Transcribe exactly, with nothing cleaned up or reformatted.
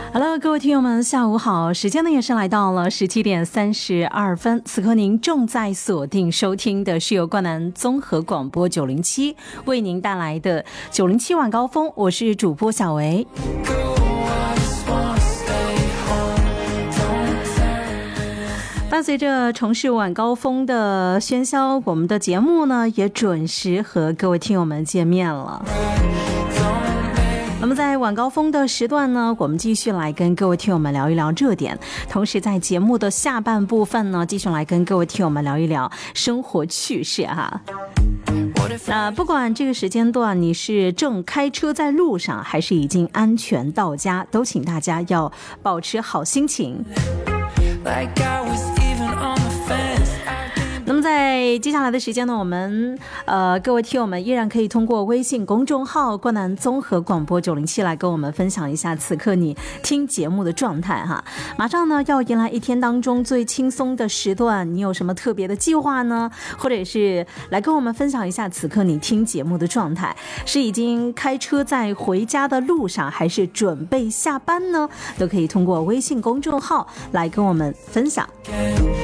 Hello， 各位听友们，下午好！时间呢也是来到了十七点三十二分，此刻您正在锁定收听的是由冠南综合广播九零七为您带来的九零七晚高峰，我是主播小维。伴随着城市晚高峰的喧嚣，我们的节目呢也准时和各位听友们见面了。那么在晚高峰的时段呢，我们继续来跟各位听友们聊一聊热点，同时在节目的下半部分呢，继续来跟各位听友们聊一聊生活趣事哈。那不管这个时间段你是正开车在路上，还是已经安全到家，都请大家要保持好心情。那么在接下来的时间呢，我们呃各位听友们依然可以通过微信公众号冠南综合广播九零七来跟我们分享一下此刻你听节目的状态哈。马上呢要迎来一天当中最轻松的时段，你有什么特别的计划呢？或者是来跟我们分享一下此刻你听节目的状态，是已经开车在回家的路上，还是准备下班呢？都可以通过微信公众号来跟我们分享。